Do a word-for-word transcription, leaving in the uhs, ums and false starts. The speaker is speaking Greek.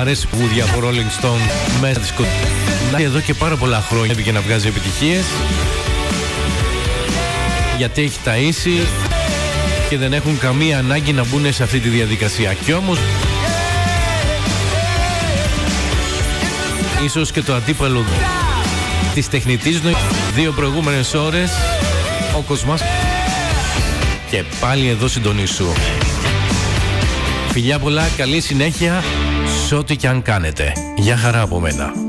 αρέσει που βούδια από Rolling Stone μέσα της κοντά. Εδώ και πάρα πολλά χρόνια έπαιγε να βγάζει επιτυχίες, γιατί έχει ταΐσει και δεν έχουν καμία ανάγκη να μπουν σε αυτή τη διαδικασία. Κι όμως ίσως και το αντίπαλο της τεχνητής νοημοσύνης. Δύο προηγούμενες ώρες ο Κοσμάς και πάλι εδώ συντονίσου. Φιλιά πολλά, καλή συνέχεια σε ό,τι και αν κάνετε. Γεια χαρά από μένα.